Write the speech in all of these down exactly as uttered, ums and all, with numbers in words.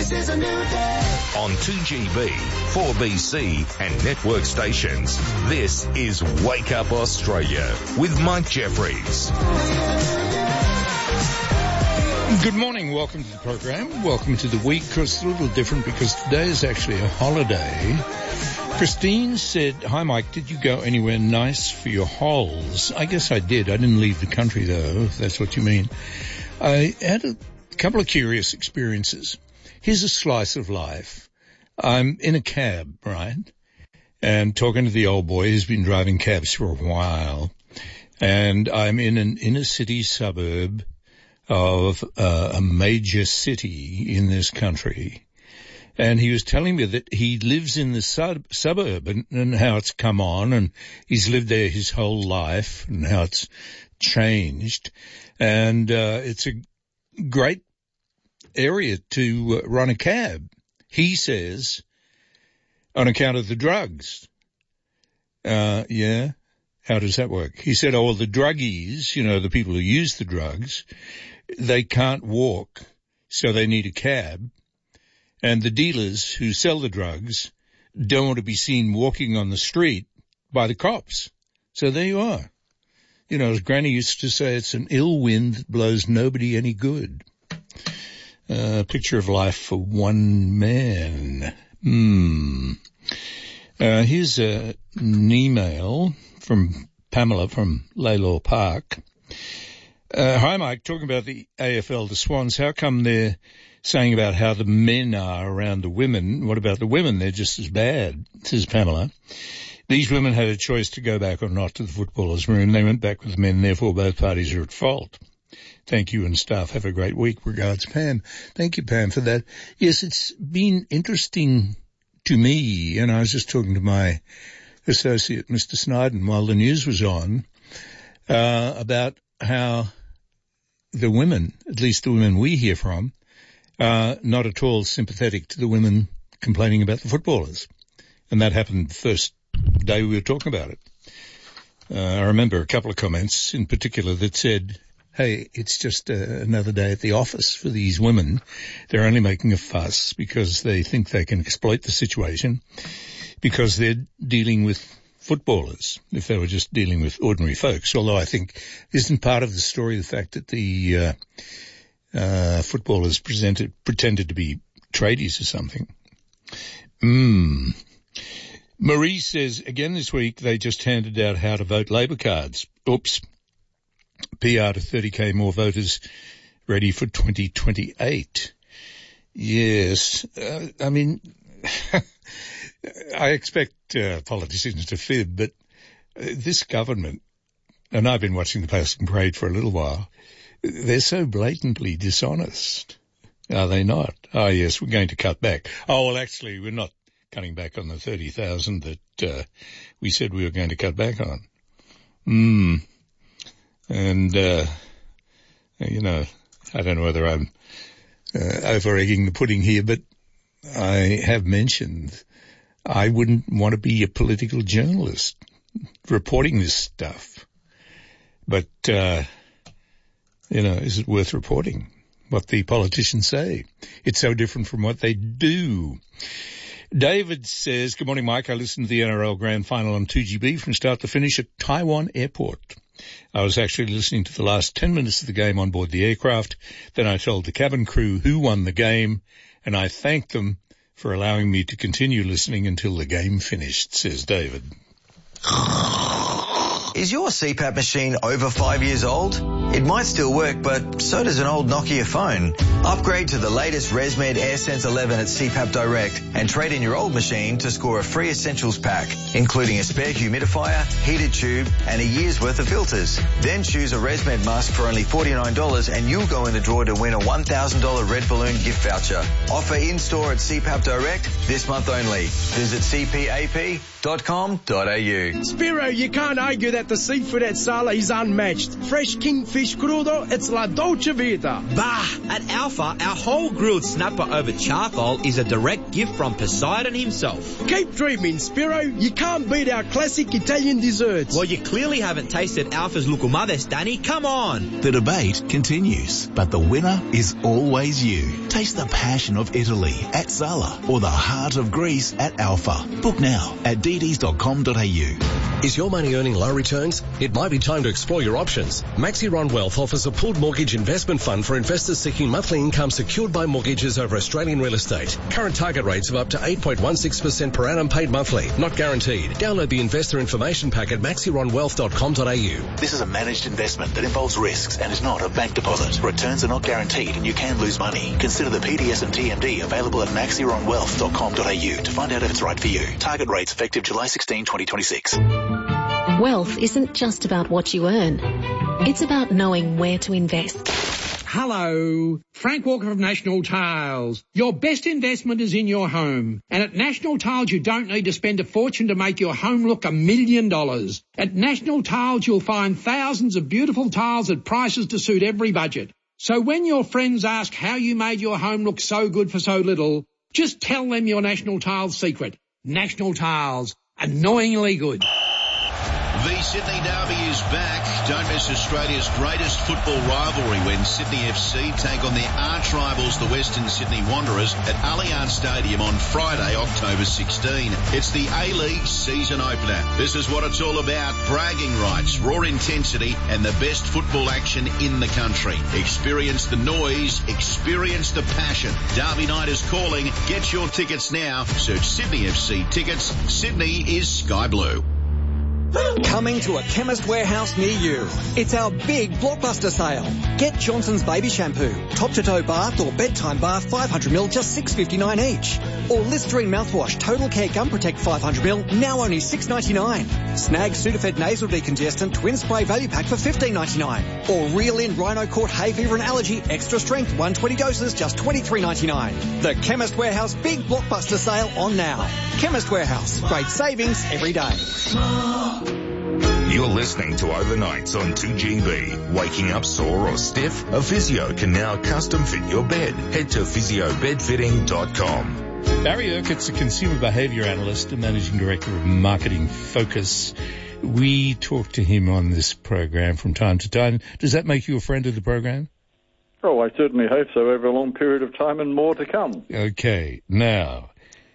This is a new day. On two G B, four B C and network stations, this is Wake Up Australia with Mike Jeffries. Good morning. Welcome to the program. Welcome to the week. It's a little different because today is actually a holiday. Christine said, hi, Mike, did you go anywhere nice for your holes? I guess I did. I didn't leave the country, though, if that's what you mean. I had a couple of curious experiences. Here's a slice of life. I'm in a cab, right, and talking to the old boy who's been driving cabs for a while, and I'm in an inner-city suburb of uh, a major city in this country. And he was telling me that he lives in the sub- suburb and, and how it's come on, and he's lived there his whole life and how it's changed. And uh, it's a great area to uh, run a cab, he says, on account of the drugs. Uh, yeah, how does that work? He said, oh, well, the druggies, you know, the people who use the drugs, they can't walk, so they need a cab. And the dealers who sell the drugs don't want to be seen walking on the street by the cops. So there you are. You know, as Granny used to say, it's an ill wind that blows nobody any good. A uh, picture of life for one man. Hmm. Uh, here's a, an email from Pamela from Laylaw Park. Uh, hi, Mike. Talking about the A F L, the Swans, how come they're saying about how the men are around the women? What about the women? They're just as bad, says Pamela. These women had a choice to go back or not to the footballers' room. They went back with the men, therefore both parties are at fault. Thank you and staff. Have a great week. Regards, Pam. Thank you, Pam, for that. Yes, it's been interesting to me, and I was just talking to my associate, Mister Sniden, while the news was on, uh, about how the women, at least the women we hear from, are not at all sympathetic to the women complaining about the footballers. And that happened the first day we were talking about it. Uh, I remember a couple of comments in particular that said, hey, it's just uh, another day at the office for these women. They're only making a fuss because they think they can exploit the situation because they're dealing with footballers if they were just dealing with ordinary folks. Although I think isn't part of the story the fact that the uh, uh, footballers presented, pretended to be tradies or something. Hmm. Marie says, again this week, they just handed out how to vote Labor cards. Oops. P R to thirty K more voters ready for twenty twenty-eight. Yes. Uh, I mean, I expect uh, politicians to fib, but uh, this government, and I've been watching the Passing Parade for a little while, they're so blatantly dishonest. Are they not? Oh, yes, we're going to cut back. Oh, well, actually, we're not cutting back on the thirty thousand that uh, we said we were going to cut back on. Hmm. And, uh, you know, I don't know whether I'm uh, over-egging the pudding here, but I have mentioned I wouldn't want to be a political journalist reporting this stuff. But, uh, you know, is it worth reporting what the politicians say? It's so different from what they do. David says, good morning, Mike. I listened to the N R L Grand Final on two G B from start to finish at Taiwan Airport. I was actually listening to the last ten minutes of the game on board the aircraft. Then I told the cabin crew who won the game, and I thanked them for allowing me to continue listening until the game finished, says David. Is your C PAP machine over five years old? It might still work, but so does an old Nokia phone. Upgrade to the latest ResMed AirSense eleven at C PAP Direct and trade in your old machine to score a free essentials pack, including a spare humidifier, heated tube, and a year's worth of filters. Then choose a ResMed mask for only forty-nine dollars and you'll go in the draw to win a one thousand dollars Red Balloon gift voucher. Offer in-store at C PAP Direct this month only. Visit c p a p dot com dot a u. Spiro, you can't argue that that the seafood at Sala is unmatched. Fresh kingfish crudo, it's la dolce vita. Bah! At Alpha, our whole grilled snapper over charcoal is a direct gift from Poseidon himself. Keep dreaming, Spiro. You can't beat our classic Italian desserts. Well, you clearly haven't tasted Alpha's Lucumades, Danny. Come on! The debate continues, but the winner is always you. Taste the passion of Italy at Sala or the heart of Greece at Alpha. Book now at d ds dot com dot a u. Is your money earning low returns? It might be time to explore your options. Maxiron Wealth offers a pooled mortgage investment fund for investors seeking monthly income secured by mortgages over Australian real estate. Current target rates of up to eight point one six percent per annum paid monthly. Not guaranteed. Download the investor information pack at maxiron wealth dot com dot a u. This is a managed investment that involves risks and is not a bank deposit. Returns are not guaranteed and you can lose money. Consider the P D S and T M D available at maxiron wealth dot com dot a u to find out if it's right for you. Target rates effective July sixteenth, twenty twenty-six. Wealth isn't just about what you earn. It's about knowing where to invest. Hello, Frank Walker of National Tiles. Your best investment is in your home. And at National Tiles, you don't need to spend a fortune to make your home look a million dollars. At National Tiles, you'll find thousands of beautiful tiles at prices to suit every budget. So when your friends ask how you made your home look so good for so little, just tell them your National Tiles secret. National Tiles. Annoyingly good. The Sydney Derby is back. Don't miss Australia's greatest football rivalry when Sydney F C take on their arch rivals, the Western Sydney Wanderers, at Allianz Stadium on Friday, October sixteenth. It's the A-League season opener. This is what it's all about. Bragging rights, raw intensity, and the best football action in the country. Experience the noise. Experience the passion. Derby night is calling. Get your tickets now. Search Sydney F C tickets. Sydney is sky blue. Coming to a Chemist Warehouse near you. It's our big blockbuster sale. Get Johnson's Baby Shampoo, top-to-toe bath or bedtime bath five hundred milliliters, just six dollars fifty-nine each. Or Listerine mouthwash, Total Care Gum Protect five hundred milliliters, now only six dollars ninety-nine. Snag Sudafed Nasal Decongestant Twin Spray Value Pack for fifteen dollars ninety-nine. Or Reel In Rhino Court Hay Fever and Allergy Extra Strength one hundred twenty doses, just twenty-three dollars ninety-nine. The Chemist Warehouse big blockbuster sale on now. Chemist Warehouse, great savings every day. You're listening to Overnights on two G B. Waking up sore or stiff? A physio can now custom fit your bed. Head to physio bed fitting dot com. Barry Urquhart's a consumer behaviour analyst and managing director of Marketing Focus. We talk to him on this program from time to time. Does that make you a friend of the program? Oh, I certainly hope so, over a long period of time and more to come. Okay. Now,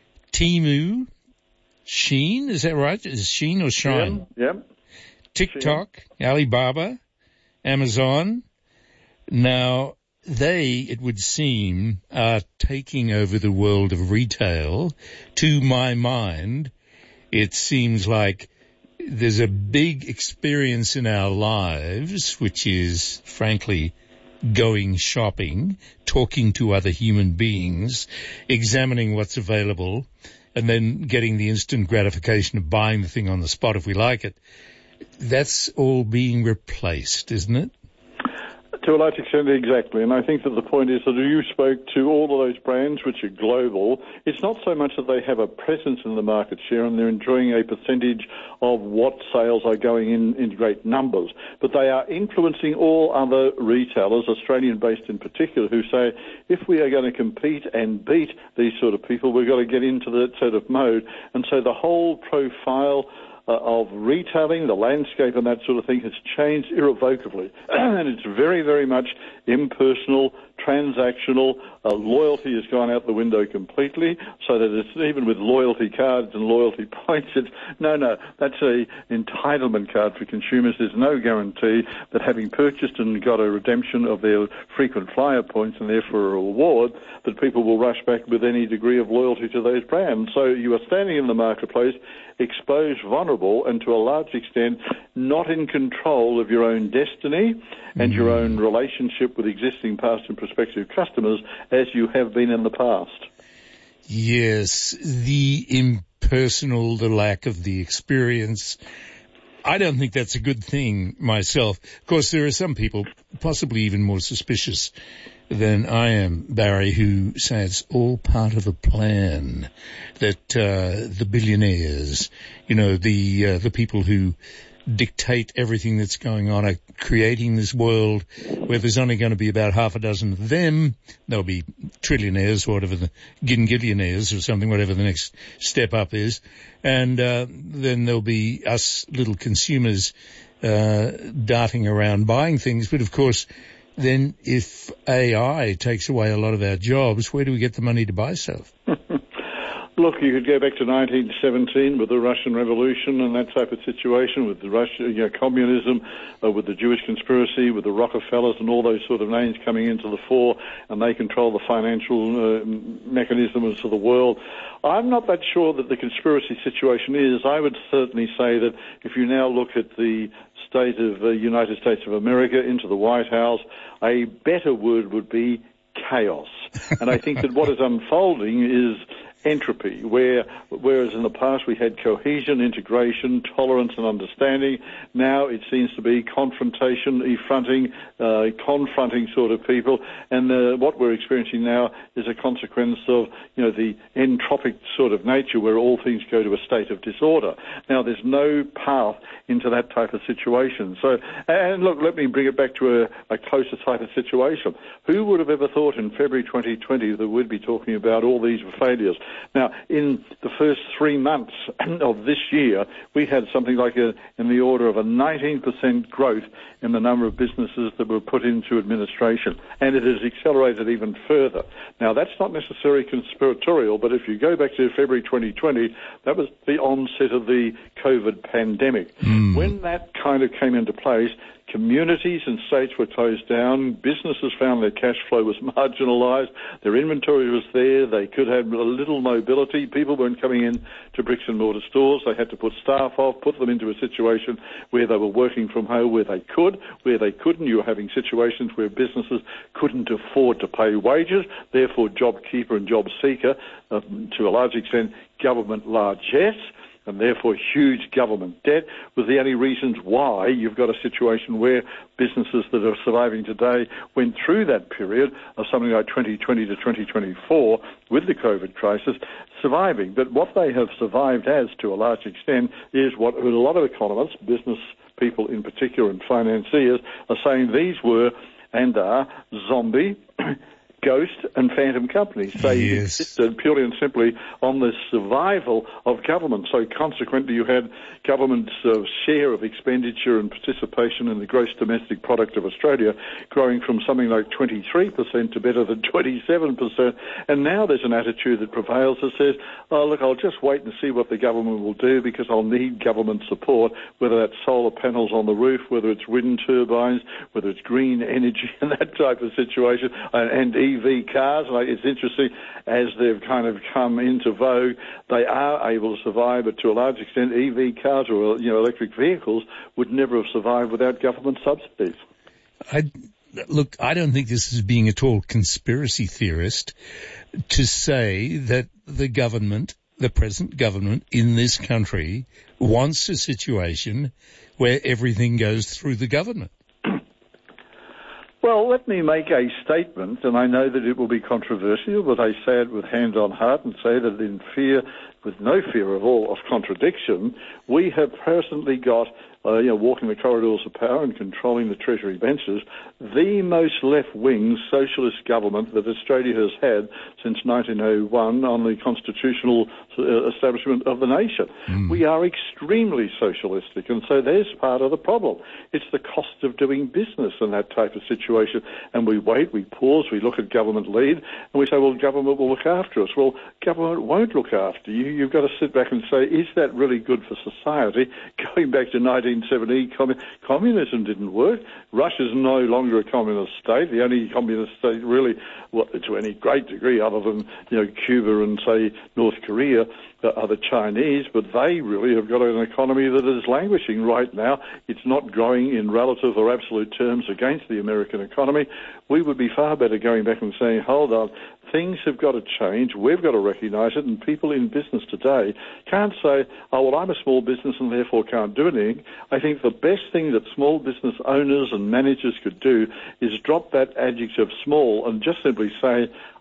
Temu, Shein, is that right? Is it Shein or Shine? Yep. yep. TikTok, Alibaba, Amazon. Now, they, it would seem, are taking over the world of retail. To my mind, it seems like there's a big experience in our lives, which is, frankly, going shopping, talking to other human beings, examining what's available, and then getting the instant gratification of buying the thing on the spot if we like it. That's all being replaced, isn't it? To a large extent, exactly. And I think that the point is that you spoke to all of those brands which are global. It's not so much that they have a presence in the market share and they're enjoying a percentage of what sales are going in in great numbers, but they are influencing all other retailers, Australian-based in particular, who say, if we are going to compete and beat these sort of people, we've got to get into that sort of mode. And so the whole profile Uh, of retailing, the landscape and that sort of thing has changed irrevocably. And it's very, very much impersonal, transactional. Uh, loyalty has gone out the window completely, so that it's even with loyalty cards and loyalty points, it's, no, no, that's a entitlement card for consumers. There's no guarantee that having purchased and got a redemption of their frequent flyer points and therefore a reward, that people will rush back with any degree of loyalty to those brands. So you are standing in the marketplace exposed, vulnerable, and to a large extent not in control of your own destiny and mm. your own relationship with existing past and prospective customers as you have been in the past. Yes, the impersonal, the lack of the experience. I don't think that's a good thing myself. Of course, there are some people, possibly even more suspicious than I am, Barry, who say it's all part of a plan, that uh, the billionaires, you know, the uh, the people who dictate everything that's going on, are creating this world where there's only going to be about half a dozen of them. There'll be trillionaires, whatever the gingillionaires or something, whatever the next step up is. And uh, then there'll be us little consumers uh, darting around buying things. But, of course, then if A I takes away a lot of our jobs, where do we get the money to buy stuff? Look, you could go back to nineteen seventeen with the Russian Revolution and that type of situation, with the Russia, you know, communism, uh, with the Jewish conspiracy, with the Rockefellers and all those sort of names coming into the fore, and they control the financial uh, mechanisms of the world. I'm not that sure that the conspiracy situation is. I would certainly say that if you now look at the state of the United States of America, into the White House, a better word would be chaos. And I think that what is unfolding is entropy, where whereas in the past we had cohesion, integration, tolerance and understanding, now it seems to be confrontation, affronting, uh, confronting sort of people, and uh, what we're experiencing now is a consequence of, you know, the entropic sort of nature where all things go to a state of disorder. Now there's no path into that type of situation. So, and look, let me bring it back to a, a closer type of situation. Who would have ever thought in February twenty twenty that we'd be talking about all these failures? Now, in the first three months of this year, we had something like a, in the order of a nineteen percent growth in the number of businesses that were put into administration, and it has accelerated even further. Now, that's not necessarily conspiratorial, but if you go back to February twenty twenty, that was the onset of the COVID pandemic. Mm. When that kind of came into place, communities and states were closed down. Businesses found their cash flow was marginalised. Their inventory was there. They could have a little mobility. People weren't coming in to bricks and mortar stores. They had to put staff off, put them into a situation where they were working from home where they could. Where they couldn't, you were having situations where businesses couldn't afford to pay wages. Therefore, JobKeeper and JobSeeker, uh, to a large extent, government largesse, and therefore huge government debt, was the only reasons why you've got a situation where businesses that are surviving today went through that period of something like twenty twenty to twenty twenty-four with the COVID crisis, surviving. But what they have survived as, to a large extent, is what a lot of economists, business people in particular and financiers, are saying these were and are zombie, ghost and phantom companies. They yes. existed purely and simply on the survival of government. So consequently, you had government's uh, share of expenditure and participation in the gross domestic product of Australia growing from something like twenty-three percent to better than twenty-seven percent. And now there's an attitude that prevails that says, oh, look, I'll just wait and see what the government will do because I'll need government support, whether that's solar panels on the roof, whether it's wind turbines, whether it's green energy and that type of situation, and, and E V cars. Like, it's interesting, as they've kind of come into vogue, they are able to survive, but to a large extent, E V cars or, you know, electric vehicles would never have survived without government subsidies. I, look, I don't think this is being at all conspiracy theorist to say that the government, the present government in this country, wants a situation where everything goes through the government. Well, let me make a statement, and I know that it will be controversial, but I say it with hand on heart and say that in fear, with no fear of all of contradiction, we have presently got, uh, you know, walking the corridors of power and controlling the Treasury benches, the most left-wing socialist government that Australia has had since nineteen oh one on the constitutional uh, establishment of the nation. Mm. We are extremely socialistic, and so there's part of the problem. It's the cost of doing business in that type of situation, and we wait, we pause, we look at government lead, and we say, well, government will look after us. Well, government won't look after you. You've got to sit back and say, is that really good for society? Going back to nineteen seventy, commun- communism didn't work. Russia's no longer a communist state. The only communist state really, well, to any great degree, other than, you know, Cuba and, say, North Korea, uh, are the Chinese, but they really have got an economy that is languishing right now. It's not growing in relative or absolute terms against the American economy. We would be far better going back and saying, hold on, things have got to change. We've got to recognise it, and people in business today can't say, oh, well, I'm a small business and therefore can't do anything. I think the best thing that small business owners and managers could do is drop that adjective small and just simply say,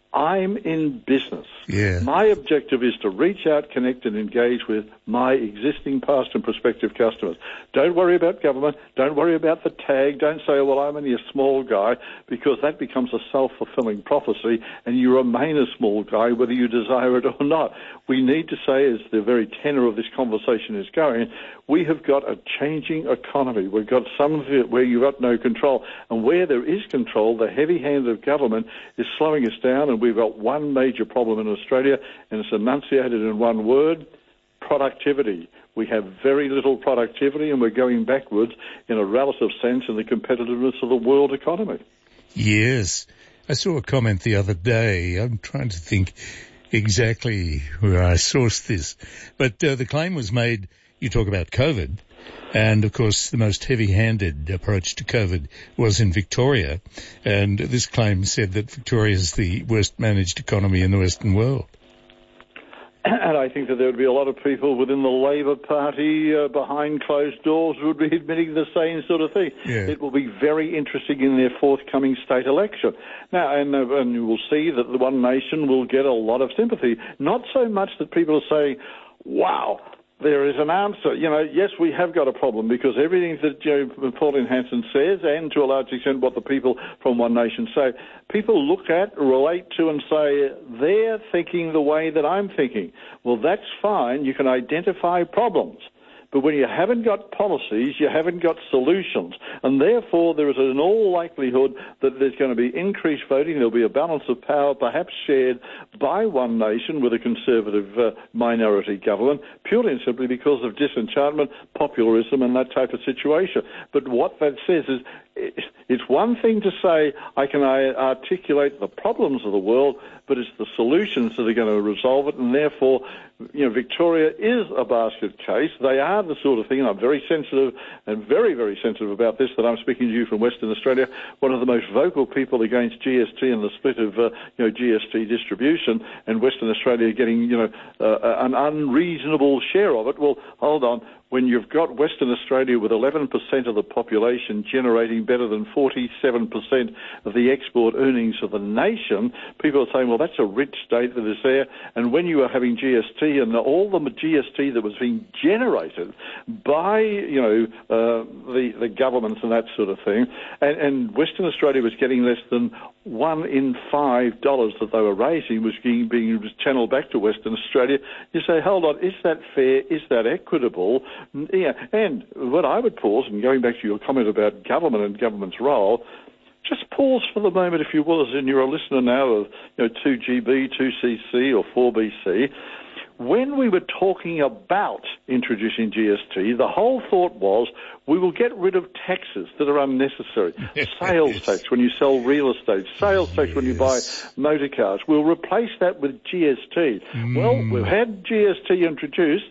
I'm in business. Yeah. My objective is to reach out, connect and engage with my existing past and prospective customers. Don't worry about government. Don't worry about the tag. Don't say, well, I'm only a small guy, because that becomes a self-fulfilling prophecy and you remain a small guy whether you desire it or not. We need to say, as the very tenor of this conversation is going, we have got a changing economy. We've got some of it where you've got no control. And where there is control, the heavy hand of government is slowing us down. And we've got one major problem in Australia, and it's enunciated in one word: productivity. We have very little productivity, and we're going backwards in a relative sense in the competitiveness of the world economy. Yes. I saw a comment the other day. I'm trying to think exactly where I sourced this. But uh, the claim was made, you talk about COVID, and of course the most heavy-handed approach to COVID was in Victoria. And this claim said that Victoria is the worst managed economy in the Western world. And I think that there would be a lot of people within the Labor Party uh, behind closed doors who would be admitting the same sort of thing. Yeah. It will be very interesting in their forthcoming state election. Now, and, uh, and you will see that the One Nation will get a lot of sympathy. Not so much that people are saying, wow, there is an answer. You know, yes, we have got a problem, because everything that you know, Pauline Hanson says, and to a large extent what the people from One Nation say, people look at, relate to and say, they're thinking the way that I'm thinking. Well, that's fine. You can identify problems. But when you haven't got policies, you haven't got solutions. And therefore, there is in all likelihood that there's going to be increased voting. There'll be a balance of power, perhaps shared by One Nation with a conservative uh, minority government, purely and simply because of disenchantment, popularism, and that type of situation. But what that says is, it's one thing to say, I can articulate the problems of the world, but it's the solutions that are going to resolve it, and therefore, you know, Victoria is a basket case. They are the sort of thing, and I'm very sensitive and very, very sensitive about this, that I'm speaking to you from Western Australia, one of the most vocal people against G S T and the split of, uh, you know, G S T distribution, and Western Australia getting, you know, uh, an unreasonable share of it. Well, hold on. When you've got Western Australia with eleven percent of the population generating better than forty-seven percent of the export earnings of the nation, people are saying, well, that's a rich state that is there. And when you are having G S T and all the G S T that was being generated by, you know, uh, the, the governments and that sort of thing, and, and Western Australia was getting less than one in five dollars that they were raising was being, being channeled back to Western Australia, you say, hold on, is that fair? Is that equitable? Yeah, and what I would pause, and going back to your comment about government and government's role, just pause for the moment, if you will, as in you're a listener now of, you know, two G B, two C C or four B C. When we were talking about introducing G S T, the whole thought was we will get rid of taxes that are unnecessary. Sales tax when you sell real estate, sales tax yes. when you buy motor cars. We'll replace that with G S T. Mm. Well, we've had G S T introduced,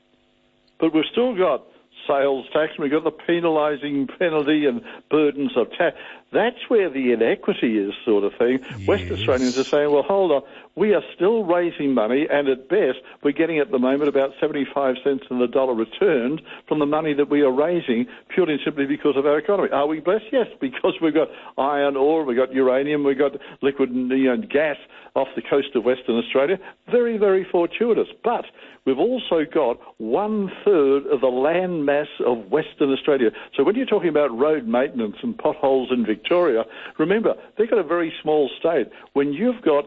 but we've still got sales tax, and we've got the penalising penalty and burdens of tax. That's where the inequity is, sort of thing. Yes. West Australians are saying, well, hold on, we are still raising money, and at best, we're getting at the moment about seventy-five cents in the dollar returned from the money that we are raising, purely and simply because of our economy. Are we blessed? Yes, because we've got iron ore, we've got uranium, we've got liquid you know, gas off the coast of Western Australia. Very, very fortuitous. But we've also got one-third of the land mass of Western Australia. So when you're talking about road maintenance and potholes in Victoria, remember, they've got a very small state. When you've got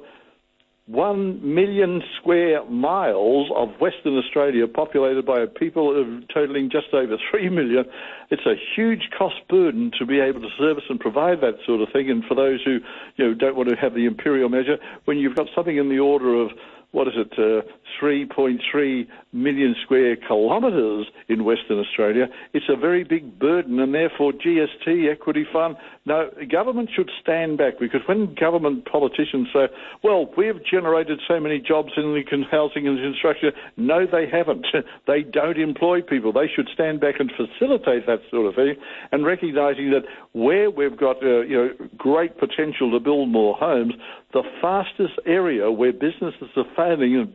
one million square miles of Western Australia populated by a people of totaling just over three million, it's a huge cost burden to be able to service and provide that sort of thing. And for those who you know don't want to have the imperial measure, when you've got something in the order of, what is it, uh, three point three million square kilometres in Western Australia, it's a very big burden, and therefore G S T, Equity Fund, no, government should stand back, because when government politicians say, well, we've generated so many jobs in the housing and construction, no, they haven't. They don't employ people. They should stand back and facilitate that sort of thing, and recognising that where we've got uh, you know great potential to build more homes, the fastest area where businesses are failing and brands are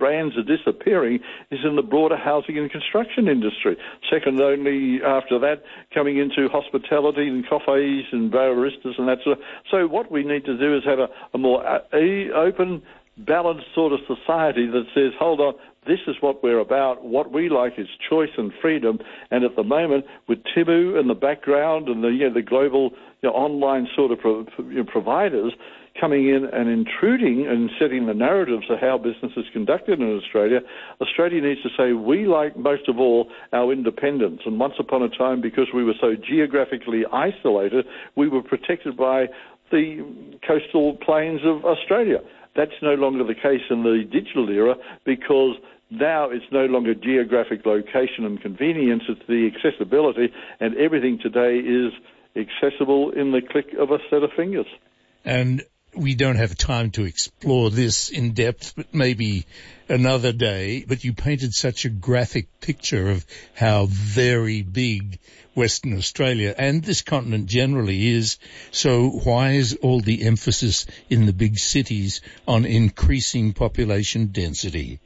disappearing is in the broader housing and construction industry. Second only after that, coming into hospitality and coffees and baristas and that sort of. So what we need to do is have a, a more uh, open, balanced sort of society that says, hold on, this is what we're about. What we like is choice and freedom. And at the moment, with Temu in the background and the, you know, the global, you know, online sort of pro, you know, providers coming in and intruding and setting the narratives of how business is conducted in Australia, Australia needs to say, we like most of all our independence. And once upon a time, because we were so geographically isolated, we were protected by the coastal plains of Australia. That's no longer the case in the digital era, because now it's no longer geographic location and convenience, it's the accessibility, and everything today is accessible in the click of a set of fingers. And we don't have time to explore this in depth, but maybe another day. But you painted such a graphic picture of how very big Western Australia and this continent generally is. So why is all the emphasis in the big cities on increasing population density?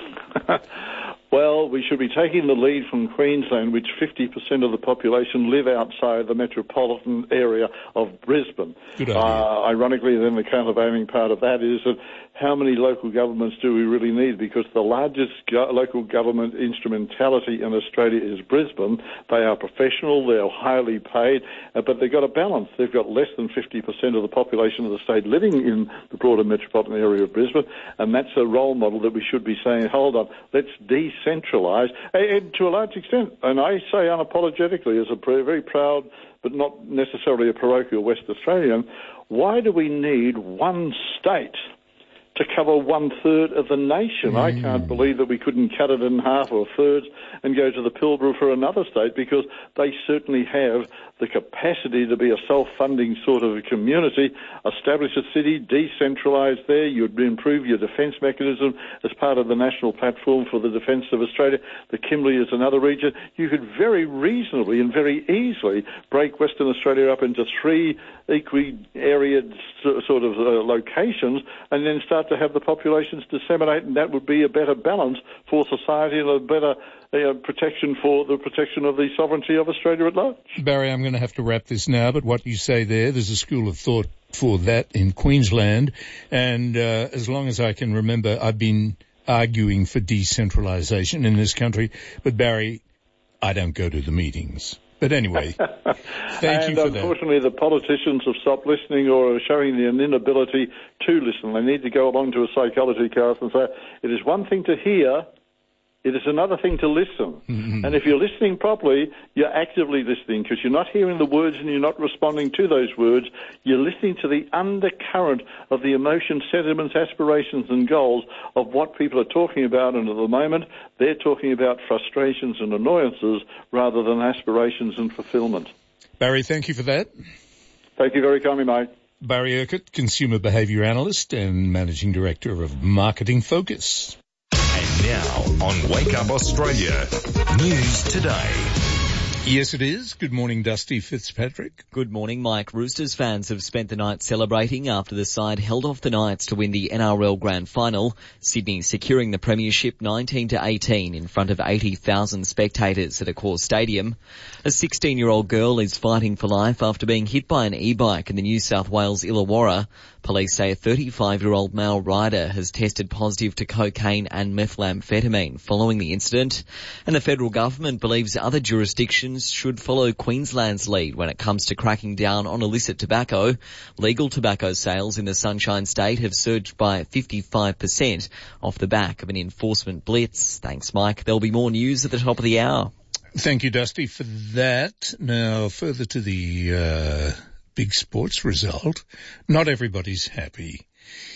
Well, we should be taking the lead from Queensland, which fifty percent of the population live outside the metropolitan area of Brisbane. Good idea. Uh, ironically, then the countervailing part of that is that how many local governments do we really need? Because the largest go- local government instrumentality in Australia is Brisbane. They are professional, they're highly paid, uh, but they've got a balance. They've got less than fifty percent of the population of the state living in the broader metropolitan area of Brisbane, and that's a role model that we should be saying, hold on, let's decentralise, and, and to a large extent, and I say unapologetically as a very proud but not necessarily a parochial West Australian, why do we need one state to cover one-third of the nation? Mm. I can't believe that we couldn't cut it in half or thirds and go to the Pilbara for another state, because they certainly have the capacity to be a self-funding sort of a community. Establish a city, decentralise there, you'd improve your defence mechanism as part of the national platform for the defence of Australia. The Kimberley is another region. You could very reasonably and very easily break Western Australia up into three equally area sort of uh, locations, and then start to have the populations disseminate, and that would be a better balance for society and a better uh, protection for the protection of the sovereignty of Australia at large. Barry, I'm going to have to wrap this now, but what you say there, there's a school of thought for that in Queensland, and uh, as long as I can remember, I've been arguing for decentralisation in this country, but Barry, I don't go to the meetings. But anyway, thank and you for that. Unfortunately, the politicians have stopped listening or are showing an inability to listen. They need to go along to a psychology class and say, it is one thing to hear, it is another thing to listen. Mm-hmm. And if you're listening properly, you're actively listening, because you're not hearing the words and you're not responding to those words. You're listening to the undercurrent of the emotions, sentiments, aspirations and goals of what people are talking about. And at the moment, they're talking about frustrations and annoyances rather than aspirations and fulfilment. Barry, thank you for that. Thank you very kindly, mate. Barry Urquhart, Consumer Behaviour Analyst and Managing Director of Marketing Focus. And now on Wake Up Australia, News Today. Yes, it is. Good morning, Dusty Fitzpatrick. Good morning, Mike. Roosters fans have spent the night celebrating after the side held off the Knights to win the N R L Grand Final, Sydney securing the premiership nineteen to eighteen in front of eighty thousand spectators at Accor Stadium. A sixteen-year-old girl is fighting for life after being hit by an e-bike in the New South Wales Illawarra. Police say a thirty-five-year-old male rider has tested positive to cocaine and methamphetamine following the incident. And the federal government believes other jurisdictions should follow Queensland's lead when it comes to cracking down on illicit tobacco. Legal tobacco sales in the Sunshine State have surged by fifty-five percent off the back of an enforcement blitz. Thanks, Mike. There'll be more news at the top of the hour. Thank you, Dusty, for that. Now, further to the uh, big sports result, not everybody's happy.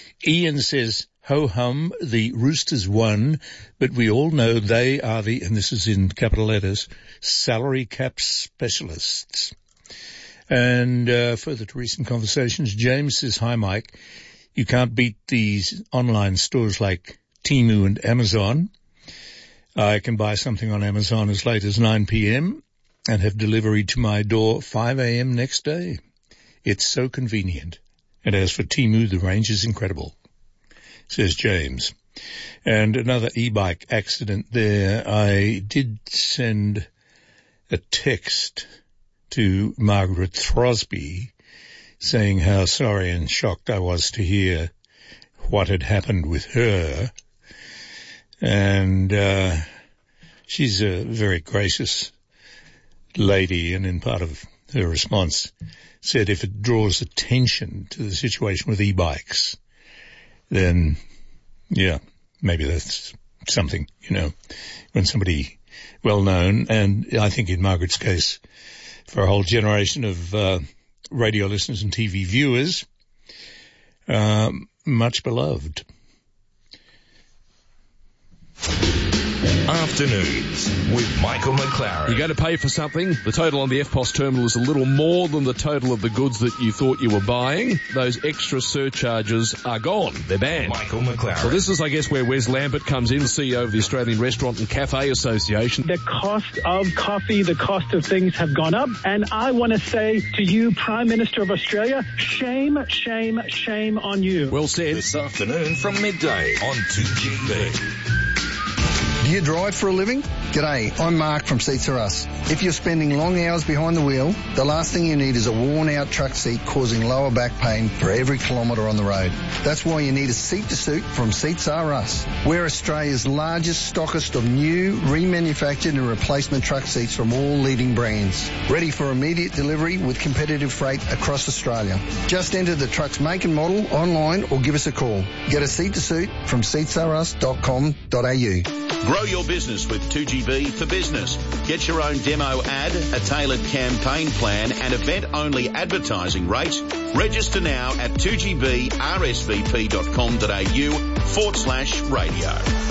Ian says, ho-hum, the Roosters won, but we all know they are the, and this is in capital letters, salary cap specialists. And uh, further to recent conversations, James says, hi, Mike, you can't beat these online stores like Temu and Amazon. I can buy something on Amazon as late as nine p.m. and have delivery to my door five a.m. next day. It's so convenient. And as for Temu, the range is incredible, says James. And another e-bike accident there. I did send a text to Margaret Throsby saying how sorry and shocked I was to hear what had happened with her. And uh, she's a very gracious lady, and in part of her response said if it draws attention to the situation with e-bikes, then, yeah, maybe that's something, you know, when somebody well-known, and I think in Margaret's case, for a whole generation of uh, radio listeners and T V viewers, um, much beloved. Afternoons with Michael McLaren. You go to pay for something, the total on the F P O S terminal is a little more than the total of the goods that you thought you were buying. Those extra surcharges are gone. They're banned. Michael McLaren. So this is, I guess, where Wes Lambert comes in, C E O of the Australian Restaurant and Cafe Association. The cost of coffee, the cost of things have gone up. And I want to say to you, Prime Minister of Australia, shame, shame, shame on you. Well said. This afternoon from midday on two G B. Do you drive for a living? G'day, I'm Mark from Seats Are Us. If you're spending long hours behind the wheel, the last thing you need is a worn-out truck seat causing lower back pain for every kilometre on the road. That's why you need a seat to suit from Seats Are Us. We're Australia's largest stockist of new, remanufactured and replacement truck seats from all leading brands. Ready for immediate delivery with competitive freight across Australia. Just enter the truck's make and model online or give us a call. Get a seat to suit from seats are us dot com dot a u. Grow your business with two G B for Business. Get your own demo ad, a tailored campaign plan and event-only advertising rates. Register now at two G B R S V P dot com dot a u forward slash radio.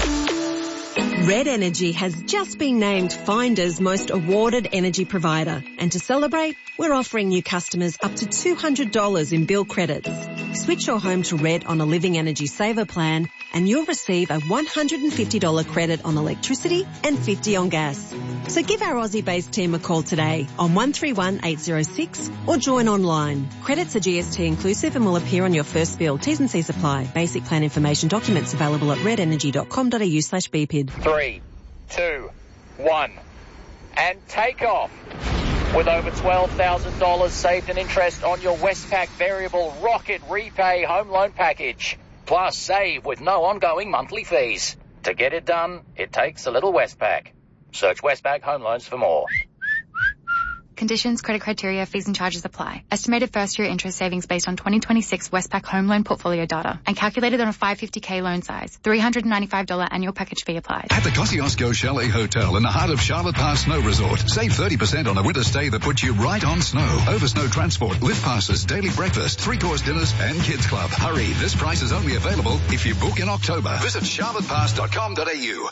Red Energy has just been named Finder's most awarded energy provider. And to celebrate, we're offering new customers up to two hundred dollars in bill credits. Switch your home to Red on a Living Energy Saver plan and you'll receive a one hundred fifty dollars credit on electricity and fifty dollars on gas. So give our Aussie-based team a call today on one three one eight zero six or join online. Credits are G S T inclusive and will appear on your first bill. T's and C's apply. Basic plan information documents available at red energy dot com dot a u slash B P I D. Three, two, one, and take off. With over twelve thousand dollars saved in interest on your Westpac Variable Rocket Repay Home Loan Package. Plus save with no ongoing monthly fees. To get it done, it takes a little Westpac. Search Westpac Home Loans for more. Conditions, credit criteria, fees and charges apply. Estimated first-year interest savings based on twenty twenty-six Westpac home loan portfolio data and calculated on a five hundred fifty thousand loan size. three hundred ninety-five dollars annual package fee applied. At the Kosciuszko Chalet Hotel in the heart of Charlotte Pass Snow Resort, save thirty percent on a winter stay that puts you right on snow. Over snow transport, lift passes, daily breakfast, three-course dinners and kids club. Hurry, this price is only available if you book in October. Visit charlotte pass dot com dot a u.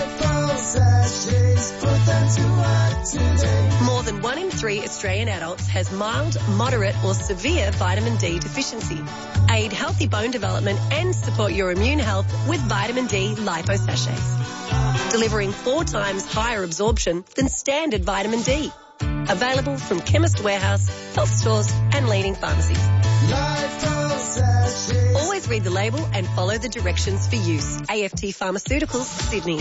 More than one in three Australian adults has mild, moderate or severe vitamin D deficiency. Aid healthy bone development and support your immune health with vitamin D lipo sachets, delivering four times higher absorption than standard vitamin D. Available from Chemist Warehouse, health stores and leading pharmacies. Always read the label and follow the directions for use. A F T Pharmaceuticals, Sydney.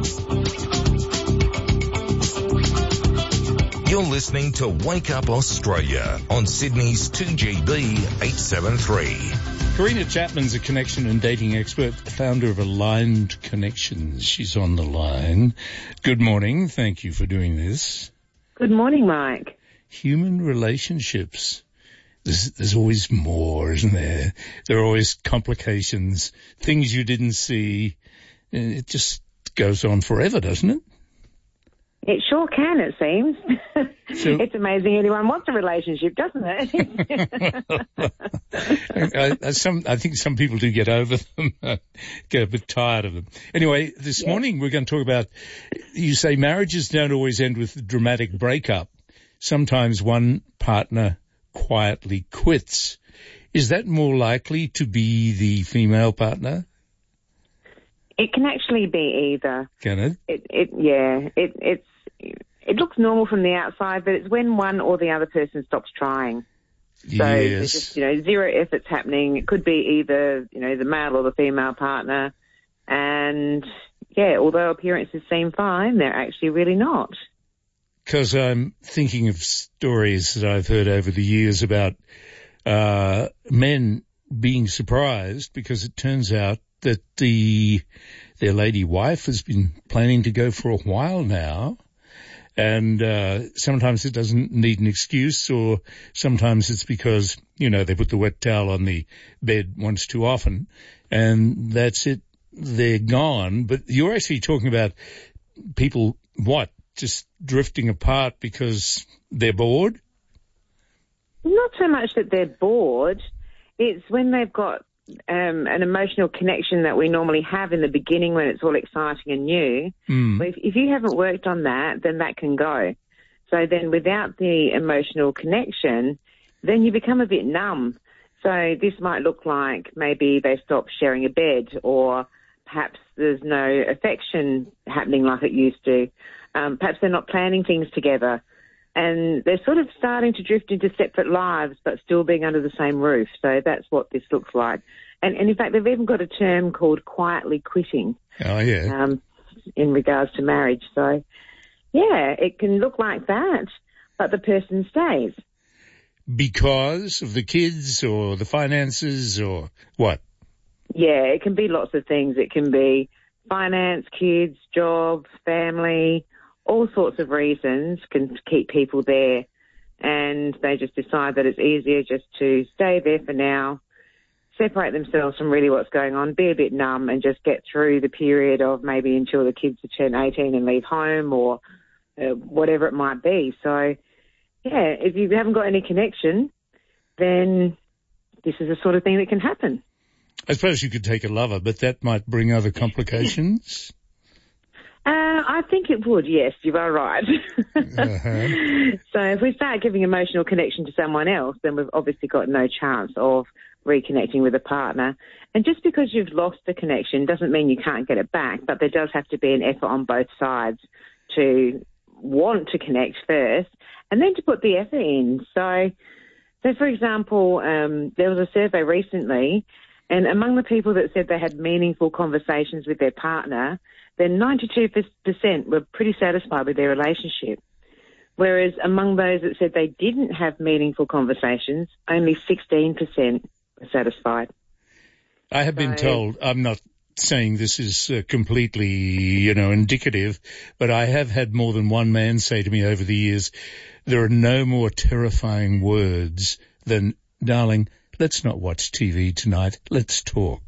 You're listening to Wake Up Australia on Sydney's two G B eight seventy-three. Karina Chapman's a connection and dating expert, founder of Aligned Connections. She's on the line. Good morning. Thank you for doing this. Good morning, Mike. Human relationships. There's, there's always more, isn't there? There are always complications, things you didn't see. It just goes on forever, doesn't it? It sure can, it seems. So, it's amazing anyone wants a relationship, doesn't it? I, I, some, I think some people do get over them, get a bit tired of them. Anyway, this yeah. morning we're going to talk about, you say marriages don't always end with a dramatic breakup. Sometimes one partner quietly quits. Is that more likely to be the female partner? It can actually be either. Can it? It, it yeah. It, it's it looks normal from the outside, but it's when one or the other person stops trying. So yes. there's just, you know, zero efforts happening. It could be either, you know, the male or the female partner. And, yeah, although appearances seem fine, they're actually really not. Because I'm thinking of stories that I've heard over the years about uh, men being surprised because it turns out that the their lady wife has been planning to go for a while now. And uh, sometimes it doesn't need an excuse, or sometimes it's because, you know, they put the wet towel on the bed once too often, and that's it. They're gone. But you're actually talking about people, what, just drifting apart because they're bored? Not so much that they're bored. It's when they've got um, an emotional connection that we normally have in the beginning when it's all exciting and new. Mm. If, if you haven't worked on that, then that can go. So then without the emotional connection, then you become a bit numb. So this might look like maybe they stop sharing a bed, or perhaps there's no affection happening like it used to. Um, perhaps they're not planning things together. And they're sort of starting to drift into separate lives, but still being under the same roof. So that's what this looks like. And, and in fact, they've even got a term called quietly quitting. Oh, yeah. Um, in regards to marriage. So, yeah, it can look like that, but the person stays. Because of the kids or the finances or what? Yeah, it can be lots of things. It can be finance, kids, job, family, all sorts of reasons can keep people there, and they just decide that it's easier just to stay there for now, separate themselves from really what's going on, be a bit numb, and just get through the period of maybe until the kids turn eighteen and leave home, or uh, whatever it might be. So, yeah, if you haven't got any connection, then this is the sort of thing that can happen. I suppose you could take a lover, but that might bring other complications. Uh, I think it would, yes, you are right. uh-huh. So if we start giving emotional connection to someone else, then we've obviously got no chance of reconnecting with a partner. And just because you've lost the connection doesn't mean you can't get it back, but there does have to be an effort on both sides to want to connect first and then to put the effort in. So, so for example, um, there was a survey recently, and among the people that said they had meaningful conversations with their partner, then ninety-two percent were pretty satisfied with their relationship. Whereas among those that said they didn't have meaningful conversations, only sixteen percent were satisfied. I have so, been told, I'm not saying this is uh, completely, you know, indicative, but I have had more than one man say to me over the years, there are no more terrifying words than, darling, let's not watch T V tonight, let's talk.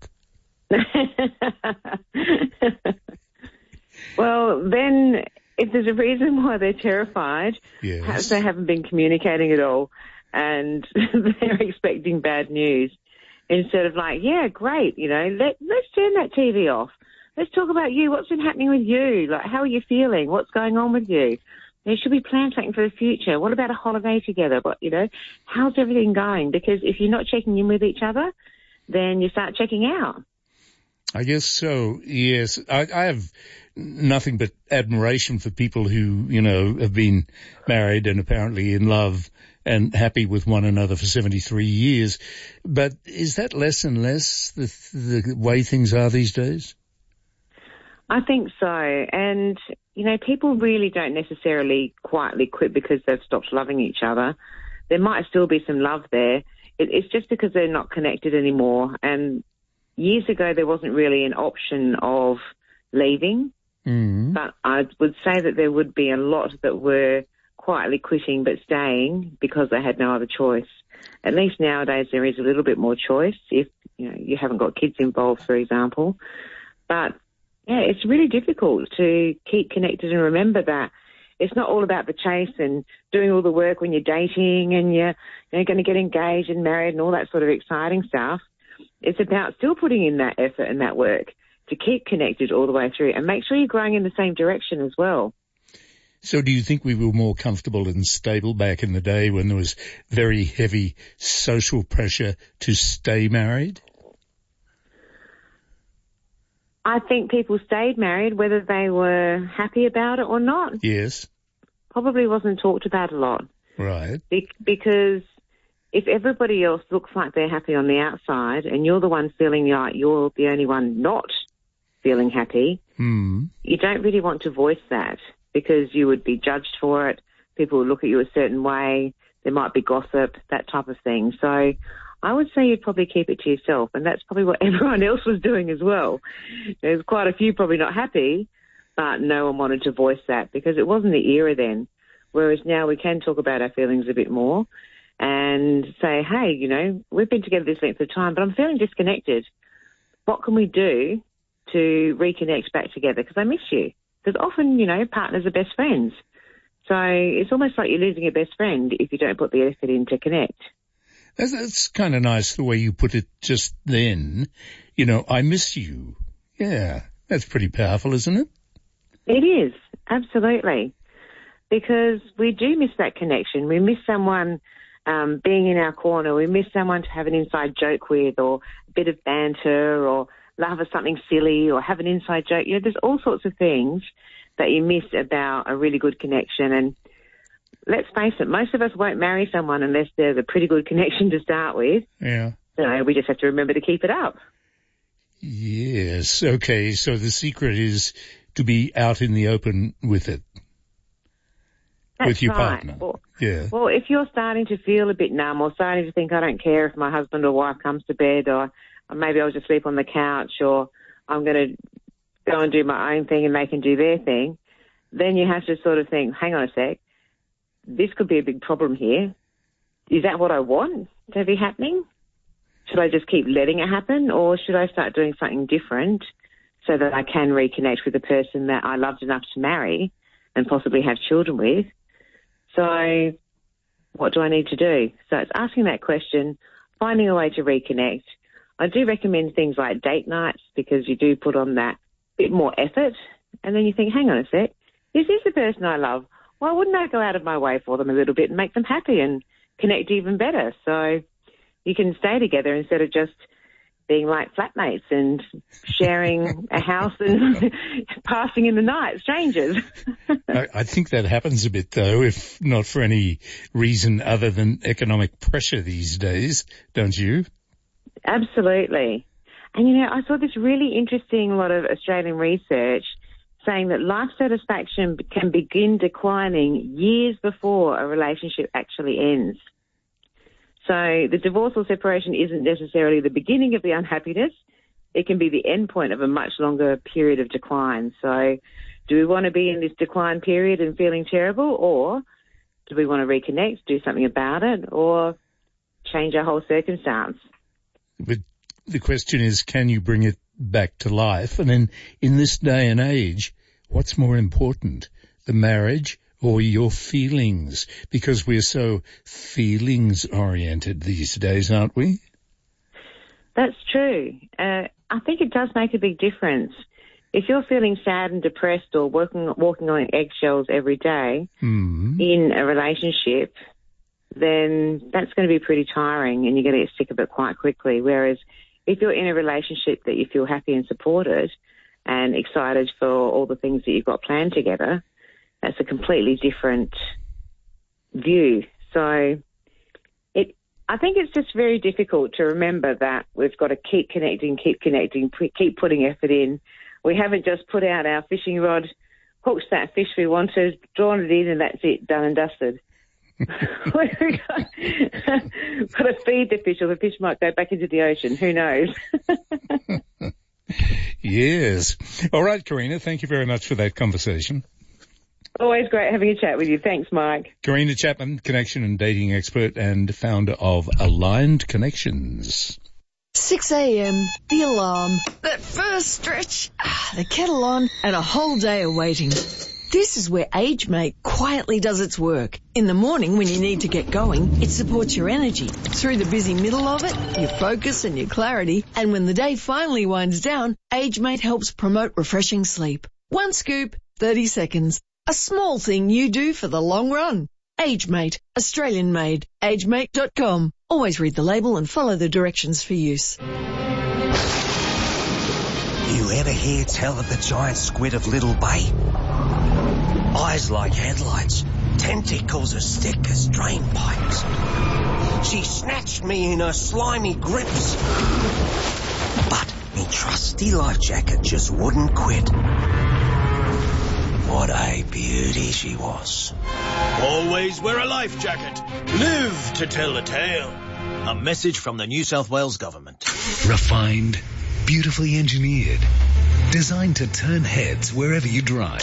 Well, then, if there's a reason why they're terrified, yes. perhaps they haven't been communicating at all, and they're expecting bad news. Instead of like, yeah, great, you know, let, let's turn that T V off. Let's talk about you. What's been happening with you? Like, how are you feeling? What's going on with you? You know, should we plan something for the future? What about a holiday together? But, you know, how's everything going? Because if you're not checking in with each other, then you start checking out. I guess so, yes. I, I have nothing but admiration for people who, you know, have been married and apparently in love and happy with one another for seventy-three years. But is that less and less the, the way things are these days? I think so. And, you know, people really don't necessarily quietly quit because they've stopped loving each other. There might still be some love there. It, it's just because they're not connected anymore. And years ago, there wasn't really an option of leaving. Mm. But I would say that there would be a lot that were quietly quitting but staying because they had no other choice. At least nowadays there is a little bit more choice if, you know, you haven't got kids involved, for example. But, yeah, it's really difficult to keep connected and remember that it's not all about the chase and doing all the work when you're dating and you're, you're going to get engaged and married and all that sort of exciting stuff. It's about still putting in that effort and that work to keep connected all the way through and make sure you're growing in the same direction as well. So do you think we were more comfortable and stable back in the day when there was very heavy social pressure to stay married? I think people stayed married whether they were happy about it or not. Yes. Probably wasn't talked about a lot. Right. Be- because if everybody else looks like they're happy on the outside and you're the one feeling like you're the only one not feeling happy, Hmm. you don't really want to voice that because you would be judged for it. People would look at you a certain way. There might be gossip, that type of thing. So I would say you'd probably keep it to yourself, and that's probably what everyone else was doing as well. There's quite a few probably not happy, but no one wanted to voice that because it wasn't the era then. Whereas now we can talk about our feelings a bit more and say, hey, you know, we've been together this length of time, but I'm feeling disconnected. What can we do to reconnect back together? Because I miss you. Because often, you know, partners are best friends. So it's almost like you're losing your best friend if you don't put the effort in to connect. That's, that's kind of nice the way you put it just then. You know, I miss you. Yeah, that's pretty powerful, isn't it? It is, absolutely. Because we do miss that connection. We miss someone um, being in our corner. We miss someone to have an inside joke with, or a bit of banter, or laugh at something silly, or have an inside joke. You know, there's all sorts of things that you miss about a really good connection. And let's face it, most of us won't marry someone unless there's a pretty good connection to start with. Yeah. So we just have to remember to keep it up. Yes. Okay. So the secret is to be out in the open with it. That's with your right. partner. Well, yeah. Well, if you're starting to feel a bit numb or starting to think, I don't care if my husband or wife comes to bed, or, or maybe I'll just sleep on the couch, or I'm going to go and do my own thing and they can do their thing, then you have to sort of think, hang on a sec, this could be a big problem here. Is that what I want to be happening? Should I just keep letting it happen, or should I start doing something different so that I can reconnect with the person that I loved enough to marry and possibly have children with? So what do I need to do? So it's asking that question, finding a way to reconnect. I do recommend things like date nights because you do put on that bit more effort, and then you think, hang on a sec, this is the person I love. Why wouldn't I go out of my way for them a little bit and make them happy and connect even better? So you can stay together instead of just being like flatmates and sharing a house and passing in the night, strangers. I, I think that happens a bit, though, if not for any reason other than economic pressure these days, don't you? Absolutely. And, you know, I saw this really interesting lot of Australian research saying that life satisfaction can begin declining years before a relationship actually ends. So the divorce or separation isn't necessarily the beginning of the unhappiness. It can be the end point of a much longer period of decline. So do we want to be in this decline period and feeling terrible, or do we want to reconnect, do something about it, or change our whole circumstance? But the question is, can you bring it back to life? And then in this day and age, what's more important, the marriage or your feelings? Because we're so feelings-oriented these days, aren't we? That's true. Uh, I think it does make a big difference. If you're feeling sad and depressed or working, walking on eggshells every day mm. in a relationship, then that's going to be pretty tiring and you're going to get sick of it quite quickly. Whereas if you're in a relationship that you feel happy and supported and excited for all the things that you've got planned together, that's a completely different view. So it, I think it's just very difficult to remember that we've got to keep connecting, keep connecting, keep putting effort in. We haven't just put out our fishing rod, hooked that fish we wanted, drawn it in, and that's it, done and dusted. We've got, got to feed the fish, or the fish might go back into the ocean. Who knows? Yes. All right, Karina, thank you very much for that conversation. Always great having a chat with you. Thanks, Mike. Karina Chapman, connection and dating expert and founder of Aligned Connections. six a.m, the alarm, that first stretch, the kettle on, and a whole day of waiting. This is where AgeMate quietly does its work. In the morning when you need to get going, it supports your energy. Through the busy middle of it, your focus and your clarity. And when the day finally winds down, AgeMate helps promote refreshing sleep. One scoop, thirty seconds. A small thing you do for the long run. AgeMate, Australian made. agemate dot com. Always read the label and follow the directions for use. You ever hear tell of the giant squid of Little Bay? Eyes like headlights, tentacles as thick as drain pipes. She snatched me in her slimy grips. But Me trusty life jacket just wouldn't quit. What a beauty she was. Always wear a life jacket. Live to tell the tale. A message from the New South Wales Government. Refined, beautifully engineered, designed to turn heads wherever you drive.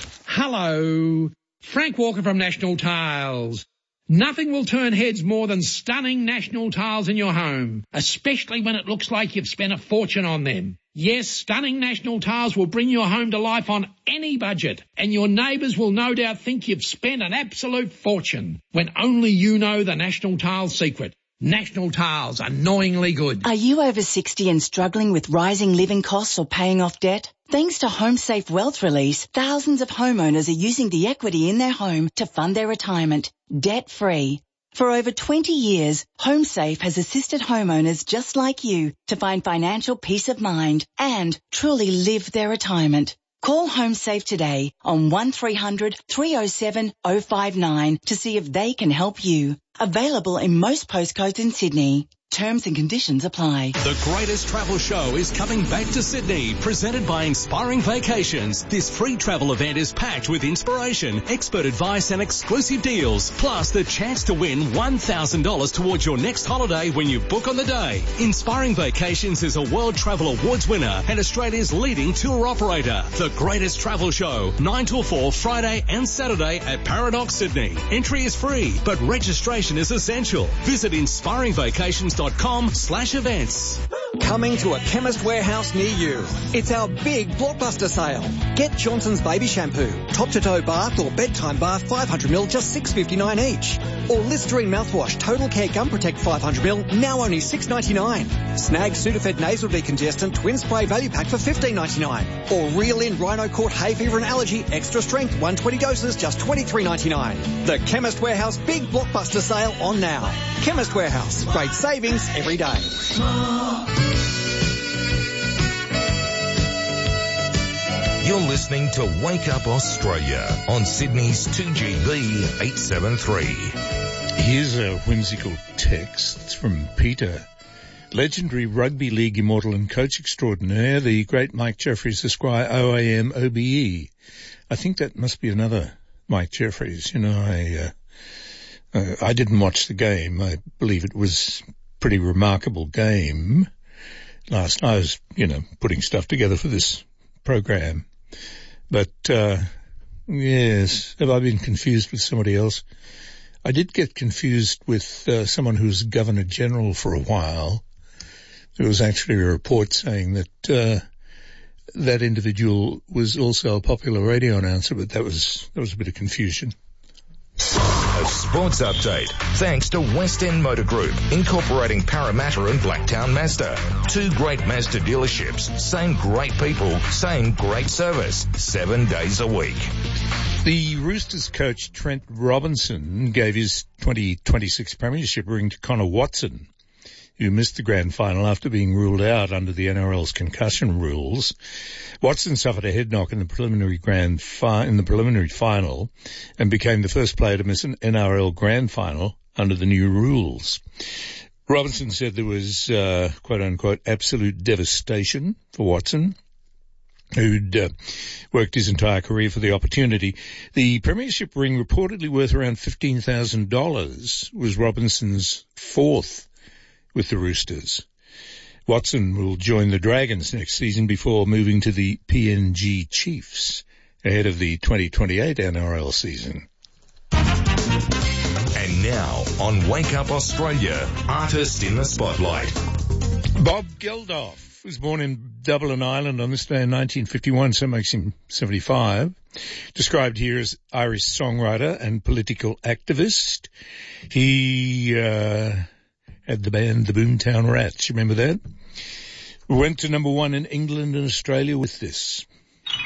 Hello, Frank Walker from National Tiles. Nothing will turn heads more than stunning National Tiles in your home, especially when it looks like you've spent a fortune on them. Yes, stunning National Tiles will bring your home to life on any budget, and your neighbours will no doubt think you've spent an absolute fortune, when only you know the National Tiles secret. National Tiles, annoyingly good. Are you over sixty and struggling with rising living costs or paying off debt? Thanks to HomeSafe Wealth Release, thousands of homeowners are using the equity in their home to fund their retirement, debt-free. For over twenty years, HomeSafe has assisted homeowners just like you to find financial peace of mind and truly live their retirement. Call HomeSafe today on one three hundred three oh seven oh five nine to see if they can help you. Available in most postcodes in Sydney. Terms and conditions apply. The greatest travel show is coming back to Sydney, presented by Inspiring Vacations. This free travel event is packed with inspiration, expert advice and exclusive deals, plus the chance to win one thousand dollars towards your next holiday when you book on the day. Inspiring Vacations is a World Travel Awards winner and Australia's leading tour operator. The greatest travel show, nine till four, Friday and Saturday at Paradox Sydney. Entry is free, but registration is essential. Visit inspiring vacations dot com slash events. Coming to a Chemist Warehouse near you. It's our big blockbuster sale. Get Johnson's Baby Shampoo, top to toe bath or bedtime bath five hundred milliliters, just six dollars fifty-nine each. Or Listerine mouthwash, Total Care Gum Protect five hundred milliliters, now only six dollars ninety-nine. Snag Sudafed Nasal Decongestant Twin Spray Value Pack for fifteen dollars ninety-nine. Or Reel In Rhino Court Hay Fever and Allergy Extra Strength one hundred twenty doses, just twenty-three dollars ninety-nine. The Chemist Warehouse big blockbuster sale on now. Chemist Warehouse, great savings every day. You're listening to Wake Up Australia on Sydney's two G B eight seventy-three. Here's a whimsical text from Peter. Legendary rugby league immortal and coach extraordinaire, the great Mike Jeffries, Esquire, O A M O B E. I think that must be another Mike Jeffries. You know, I, uh, uh, I didn't watch the game. I believe it was a pretty remarkable game. Last night I was, you know, putting stuff together for this program. But, uh, yes, have I been confused with somebody else? I did get confused with uh, someone who was Governor General for a while. There was actually a report saying that uh, that individual was also a popular radio announcer, but that was that was a bit of confusion. A sports update thanks to West End Motor Group, incorporating Parramatta and Blacktown Mazda. Two great Mazda dealerships, same great people, same great service, seven days a week. The Roosters coach Trent Robinson gave his twenty twenty-six premiership ring to Connor Watson, who missed the grand final after being ruled out under the N R L's concussion rules. Watson suffered a head knock in the preliminary grand fi- in the preliminary final and became the first player to miss an N R L grand final under the new rules. Robinson said there was, uh, quote unquote, absolute devastation for Watson, who'd uh, worked his entire career for the opportunity. The premiership ring, reportedly worth around fifteen thousand dollars, was Robinson's fourth with the Roosters. Watson will join the Dragons next season before moving to the P N G Chiefs ahead of the twenty twenty-eight N R L season. And now on Wake Up Australia, Artist in the Spotlight. Bob Geldof was born in Dublin, Ireland on this day in nineteen fifty-one, so makes him seventy-five. Described here as Irish songwriter and political activist. He uh had the band the Boomtown Rats. You remember that? Went to number one in England and Australia with this.